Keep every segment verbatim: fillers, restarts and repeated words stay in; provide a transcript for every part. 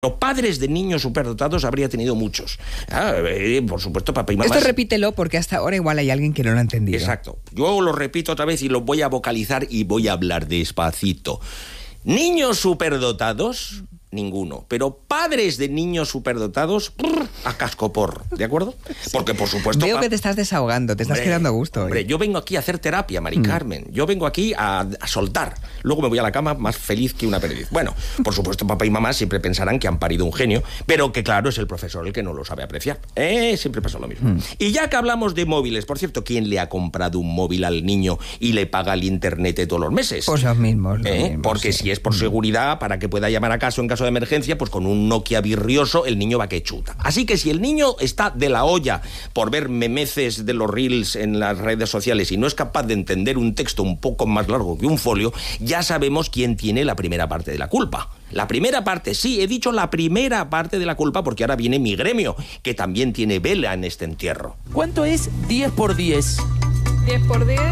Los padres de niños superdotados habría tenido muchos. Ah, eh, por supuesto, papá y mamá. Esto repítelo porque hasta ahora igual hay alguien que no lo ha entendido. Exacto. Yo lo repito otra vez y lo voy a vocalizar y voy a hablar despacito. Niños superdotados, ninguno. Pero padres de niños superdotados, brr, a cascopor, ¿de acuerdo? Porque, por supuesto... Veo que te estás desahogando, te estás hombre, quedando a gusto. Hombre, hoy. yo vengo aquí a hacer terapia, Mari Carmen. Mm. Yo vengo aquí a, a soltar. Luego me voy a la cama más feliz que una perdiz. Bueno, por supuesto, papá y mamá siempre pensarán que han parido un genio, pero que, claro, es el profesor el que no lo sabe apreciar. Eh, siempre pasa lo mismo. Mm. Y ya que hablamos de móviles, por cierto, ¿quién le ha comprado un móvil al niño y le paga el internet de todos los meses? Pues los mismos. Los ¿Eh? mismos Porque sí. si es por seguridad, para que pueda llamar a casa en caso de emergencia, pues con un Nokia virrioso el niño va que chuta. Así que si el niño está de la olla por ver memeces de los reels en las redes sociales y no es capaz de entender un texto un poco más largo que un folio, ya sabemos quién tiene la primera parte de la culpa. La primera parte, sí, he dicho la primera parte de la culpa porque ahora viene mi gremio, que también tiene vela en este entierro. ¿Cuánto es diez por diez? diez por diez,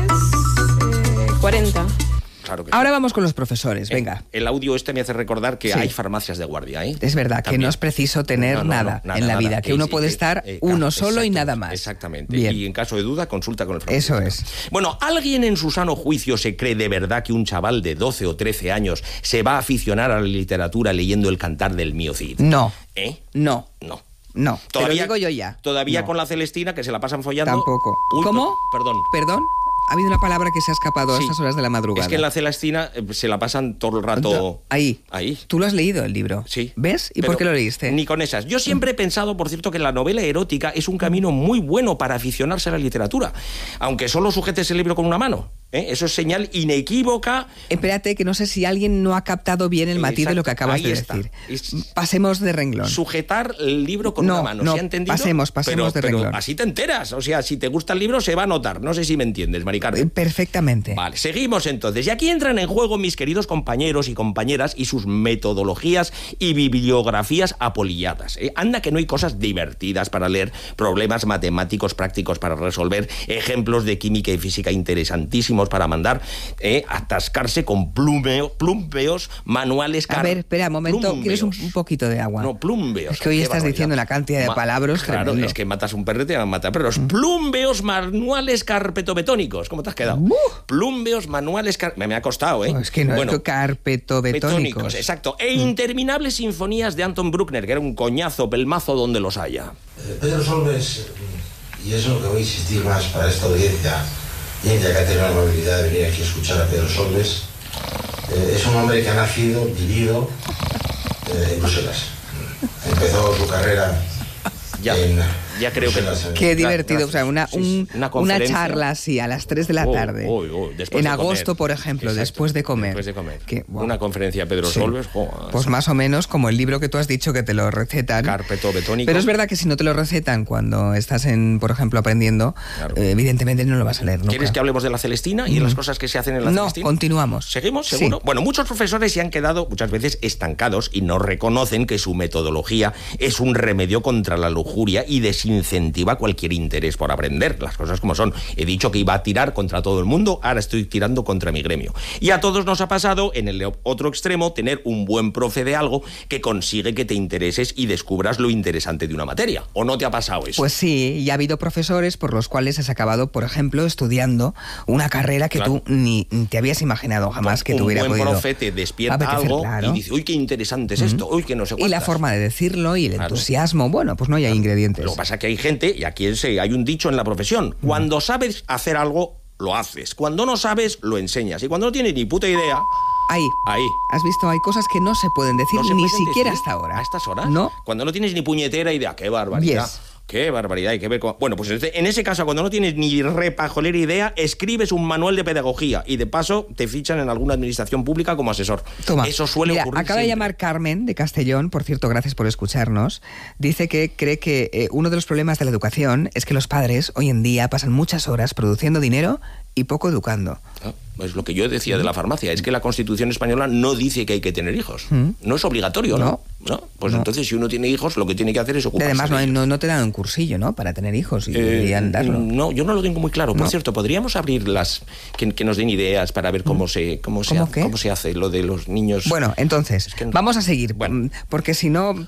eh, cuarenta. Claro que Ahora sí. vamos con los profesores, venga. El audio este me hace recordar que Sí. hay farmacias de guardia, ¿eh? Es verdad, También. que no es preciso tener No, no, nada, no, nada en la nada. vida, que uno puede Eh, estar eh, uno eh, solo y nada más. Exactamente. Bien. Y en caso de duda, consulta con el farmacéutico. Eso es. Bueno, ¿alguien en su sano juicio se cree de verdad que un chaval de doce o trece años se va a aficionar a la literatura leyendo el Cantar del Mío Cid? No, ¿Eh? no, No. no. Te lo digo yo ya. Todavía No. con la Celestina, que se la pasan follando. Tampoco. Uy, ¿Cómo? per- Perdón. ¿Perdón? Ha habido una palabra que se ha escapado Sí. a estas horas de la madrugada. Es que en la Celestina eh, se la pasan todo el rato... Ahí. Ahí. ¿Tú lo has leído, el libro? Sí. ¿Ves? ¿Y Pero por qué lo leíste? Ni con esas. Yo siempre he pensado, por cierto, que la novela erótica es un camino muy bueno para aficionarse a la literatura. Aunque solo sujetes el libro con una mano. ¿eh? Eso es señal inequívoca. Espérate, que no sé si alguien no ha captado bien el matiz Exacto, de lo que acabas ahí de está. decir. Es- Pasemos de renglón. Sujetar el libro con No, una mano. no, ¿Se ha entendido? pasemos, pasemos pero, de pero renglón. así te enteras. O sea, si te gusta el libro, se va a notar. No sé si me entiendes, Mari Carmen. Eh, Perfectamente. Vale, seguimos entonces. Y aquí entran en juego mis queridos compañeros y compañeras y sus metodologías y bibliografías apolilladas. ¿eh? Anda que no hay cosas divertidas para leer, problemas matemáticos prácticos para resolver, ejemplos de química y física interesantísimos para mandar, ¿eh? atascarse con plumeo, plumbeos, manuales... A ver, espera, un momento. plumbeos. ¿Quieres un, un poquito de agua? No, plumbeos. Es que hoy Qué estás barbaridad. diciendo una cantidad de Ma- palabras Claro, tremendo. es que matas un perro y te van a matar perros. Plumbeos manuales carpetobetónicos. ¿Cómo te has quedado? Uh. Plumbeos manuales... car- Me, me ha costado, ¿eh? No, es que no, Bueno, es que carpetobetónicos. exacto. E interminables sinfonías de Anton Bruckner, que era un coñazo, pelmazo donde los haya. Eh, Pedro Solbes, y eso es lo que voy a insistir más para esta audiencia, y ella que ha tenido la amabilidad de venir aquí a escuchar a Pedro Solbes, eh, es un hombre que ha nacido, vivido eh, en Bruselas. Empezó su carrera Ya, en ya creo que... Bruselas, en- Qué Gra- divertido, gracias. o sea, una, Sí, un- sí. Una una conferencia. charla así a las tres de la Oh, tarde. oh, oh, después en de agosto, comer. por ejemplo, Exacto, después de comer. Después de comer. Que, wow. Una conferencia Pedro Sí. Solbes. oh, Pues más o menos como el libro que tú has dicho que te lo recetan. Carpetobetónico. Pero es verdad que si no te lo recetan cuando estás, en, por ejemplo, aprendiendo, Claro. eh, evidentemente no lo vas a leer nunca. ¿Quieres que hablemos de la Celestina y de las cosas que se hacen en la No, Celestina? continuamos. ¿Seguimos? Sí. ¿Seguro? Bueno, muchos profesores se han quedado muchas veces estancados y no reconocen que su metodología es un remedio contra la lujuria y desincentiva cualquier interés por aprender. Las cosas como son. He dicho que iba a tirar contra todo el mundo, ahora estoy tirando contra mi gremio. Y a todos nos ha pasado, en el otro extremo, tener un buen profe de algo que consigue que te intereses y descubras lo interesante de una materia. ¿O no te ha pasado eso? Pues sí, y ha habido profesores por los cuales has acabado, por ejemplo, estudiando una carrera que Claro. tú ni te habías imaginado jamás que un te hubiera buen podido profe te despierta apetecer, algo claro. y dice, uy, qué interesante es esto, uy, que no sé Y la cuántas. forma de decirlo y el Claro. entusiasmo, bueno, pues no hay ingredientes. Lo que pasa es que hay gente, y aquí se- hay un dicho en la profesión, cuando sabes hacer algo, lo haces. Cuando no sabes, lo enseñas. Y cuando no tienes ni puta idea, Ahí. ahí. ¿Has visto? Hay cosas que no se pueden decir No se ni pueden siquiera decir hasta ahora. ¿A estas horas? No. Cuando no tienes ni puñetera idea. ¡Qué barbaridad! Yes. ¡Qué barbaridad! Hay que ver cómo... Bueno, pues en este- en ese caso, cuando no tienes ni repajolera idea, escribes un manual de pedagogía y de paso te fichan en alguna administración pública como asesor. Toma. Eso suele Mira, ocurrir acaba de siempre. llamar Carmen de Castellón, por cierto, gracias por escucharnos. Dice que cree que eh, uno de los problemas de la educación es que los padres hoy en día pasan muchas horas produciendo dinero y poco educando. Ah, pues lo que yo decía de la farmacia, es que la Constitución española no dice que hay que tener hijos. ¿Mm? No es obligatorio, ¿no? ¿no? ¿No? Pues no. Entonces, si uno tiene hijos, lo que tiene que hacer es ocuparse. Además, no, de hay, ellos. no, no te dan un cursillo, ¿no? Para tener hijos y eh, deberían darlo. No, yo no lo tengo muy claro. Por no. cierto, podríamos abrir las que, que nos den ideas para ver cómo se cómo se, ¿Cómo hace, qué? cómo se hace lo de los niños. Bueno, entonces, es que no... vamos a seguir, bueno. porque si no